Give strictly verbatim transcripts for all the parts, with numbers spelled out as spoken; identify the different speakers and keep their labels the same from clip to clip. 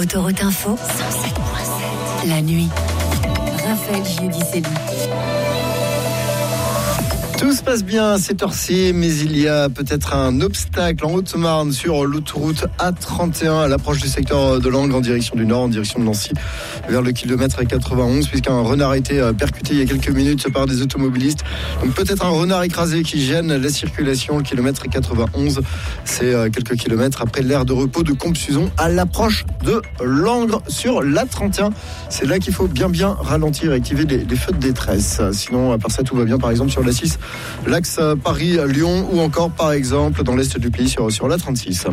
Speaker 1: Autoroute Info, cent sept virgule sept. La nuit. Raphaël Giudicelli.
Speaker 2: Tout se passe bien à cette heure-ci, mais il y a peut-être un obstacle en Haute-Marne sur l'autoroute A trente et un à l'approche du secteur de Langres en direction du nord, en direction de Nancy, vers le kilomètre quatre-vingt-onze, puisqu'un renard a été percuté il y a quelques minutes par des automobilistes. Donc peut-être un renard écrasé qui gêne la circulation. Le kilomètre quatre-vingt-onze, c'est quelques kilomètres après l'aire de repos de Compte-Suzon à l'approche de Langres sur l'A trente et un. C'est là qu'il faut bien bien ralentir et activer les, les feux de détresse. Sinon, à part ça, tout va bien, par exemple sur l'A six. L'axe Paris-Lyon ou encore par exemple dans l'est du pays sur, sur l'A trente-six.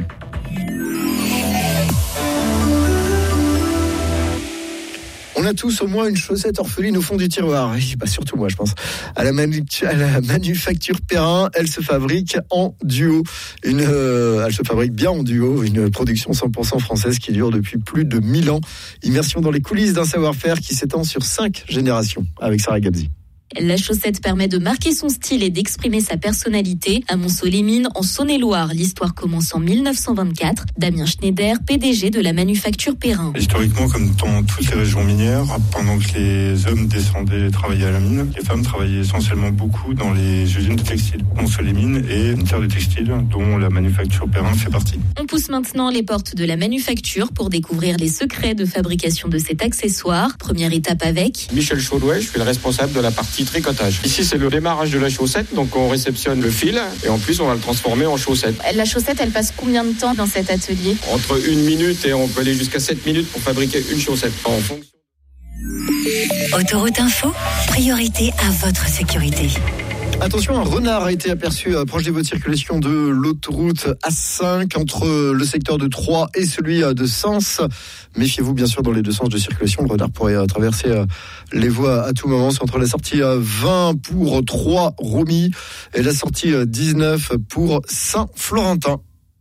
Speaker 2: On a tous au moins une chaussette orpheline au fond du tiroir. Et bah surtout moi, je pense. À la, manu- à la manufacture Perrin, elle se fabrique en duo. Une, euh, elle se fabrique bien en duo. Une production cent pour cent française qui dure depuis plus de mille ans. Immersion dans les coulisses d'un savoir-faire qui s'étend sur cinq générations. Avec Sarah Gabzi.
Speaker 3: La chaussette permet de marquer son style et d'exprimer sa personnalité. À Montceau-les-Mines, en Saône-et-Loire, l'histoire commence en dix-neuf cent vingt-quatre. Damien Schneider, P D G de la manufacture Perrin.
Speaker 4: Historiquement, comme dans toutes les régions minières, pendant que les hommes descendaient travailler à la mine, les femmes travaillaient essentiellement beaucoup dans les usines de textile. Montceau-les-Mines est une terre de textile dont la manufacture Perrin fait partie.
Speaker 3: On pousse maintenant les portes de la manufacture pour découvrir les secrets de fabrication de cet accessoire. Première étape avec
Speaker 5: Michel Chaudouet, je suis le responsable de la partie tricotage. Ici, c'est le démarrage de la chaussette, donc on réceptionne le fil et en plus, on va le transformer en chaussette.
Speaker 3: La chaussette, elle passe combien de temps dans cet atelier ?
Speaker 5: Entre une minute et on peut aller jusqu'à sept minutes pour fabriquer une chaussette. En fonction...
Speaker 1: Autoroute Info, priorité à votre sécurité.
Speaker 2: Attention, un renard a été aperçu proche des voies de circulation de l'autoroute A cinq entre le secteur de Troyes et celui de Sens. Méfiez-vous bien sûr dans les deux sens de circulation. Le renard pourrait traverser les voies à tout moment. C'est entre la sortie vingt pour Troyes-Romy et la sortie dix-neuf pour Saint-Florentin.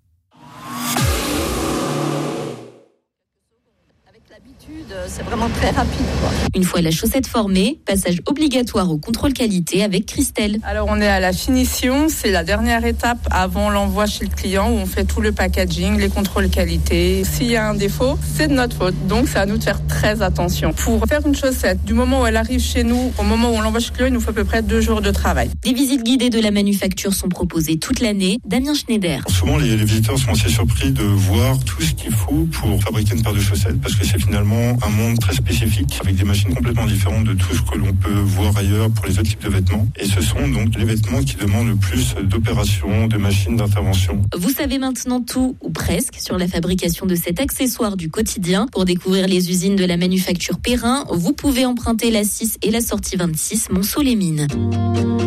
Speaker 6: C'est vraiment très rapide, quoi.
Speaker 3: Une fois la chaussette formée, passage obligatoire au contrôle qualité avec Christelle.
Speaker 7: Alors on est à la finition, c'est la dernière étape avant l'envoi chez le client où on fait tout le packaging, les contrôles qualité. S'il y a un défaut, c'est de notre faute, donc c'est à nous de faire très attention. Pour faire une chaussette, du moment où elle arrive chez nous au moment où on l'envoie chez le client, il nous faut à peu près deux jours de travail.
Speaker 3: Des visites guidées de la manufacture sont proposées toute l'année. Damien Schneider.
Speaker 4: Souvent les, les visiteurs sont assez surpris de voir tout ce qu'il faut pour fabriquer une paire de chaussettes parce que c'est finalement un monde très spécifique avec des machines complètement différentes de tout ce que l'on peut voir ailleurs pour les autres types de vêtements. Et ce sont donc les vêtements qui demandent le plus d'opérations, de machines d'intervention.
Speaker 3: Vous savez maintenant tout, ou presque, sur la fabrication de cet accessoire du quotidien. Pour découvrir les usines de la manufacture Perrin, vous pouvez emprunter la six et la sortie vingt-six Montceau-les-Mines.